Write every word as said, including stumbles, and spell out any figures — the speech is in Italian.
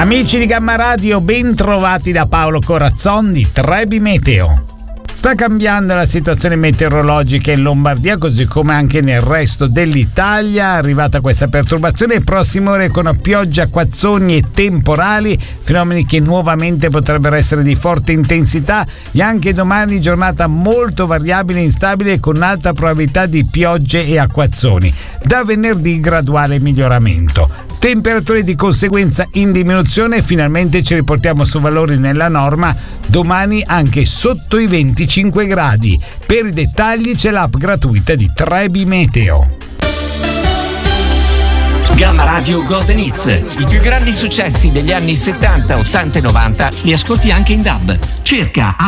Amici di Gamma Radio, ben trovati da Paolo Corazzon di Trebi Meteo. Sta cambiando la situazione meteorologica in Lombardia, così come anche nel resto dell'Italia. È arrivata questa perturbazione, prossime ore con pioggia, acquazzoni e temporali, fenomeni che nuovamente potrebbero essere di forte intensità, e anche domani giornata molto variabile e instabile con alta probabilità di piogge e acquazzoni. Da venerdì graduale miglioramento. Temperature di conseguenza in diminuzione, finalmente ci riportiamo su valori nella norma, domani anche sotto i venticinque gradi. Per i dettagli c'è l'app gratuita di Trebi Meteo. Gamma Radio Golden Hits, i più grandi successi degli anni settanta, ottanta e novanta li ascolti anche in D A B. Cerca